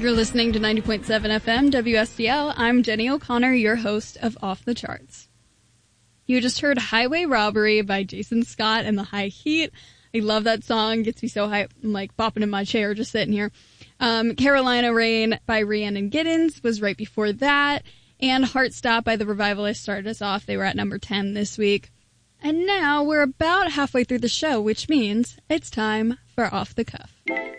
You're listening to 90.7 FM WSDL. I'm Jenny O'Connor, your host of Off the Charts. You just heard Highway Robbery by Jason Scott and the High Heat. I love that song. Gets me so hyped. I'm like bopping in my chair just sitting here. Carolina Rain by Rhiannon Giddens was right before that. And Heart Stop by The Revivalists started us off. They were at number 10 this week. And now we're about halfway through the show, which means it's time for Off the Cuff.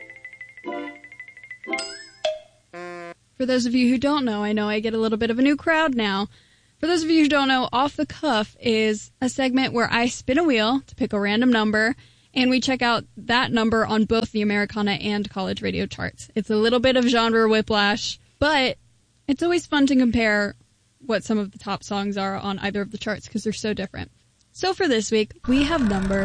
For those of you who don't know I get a little bit of a new crowd now. For those of you who don't know, Off the Cuff is a segment where I spin a wheel to pick a random number, and we check out that number on both the Americana and college radio charts. It's a little bit of genre whiplash, but it's always fun to compare what some of the top songs are on either of the charts because they're so different. So for this week, we have number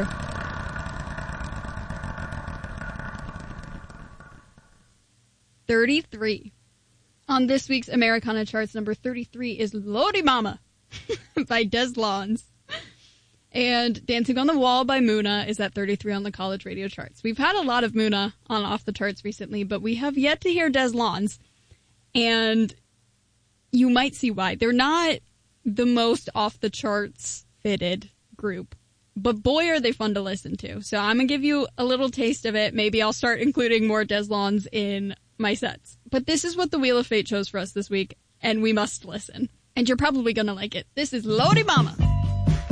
33. On this week's Americana charts, number 33 is Lordy Mama by Des Lawns. And Dancing on the Wall by Muna is at 33 on the college radio charts. We've had a lot of Muna on Off the Charts recently, but we have yet to hear Des Lawns. And you might see why. They're not the most off-the-charts fitted group. But boy, are they fun to listen to. So I'm going to give you a little taste of it. Maybe I'll start including more Des Lawns in my sets. But this is what the Wheel of Fate chose for us this week, and we must listen. And you're probably going to like it. This is Lordy Mama.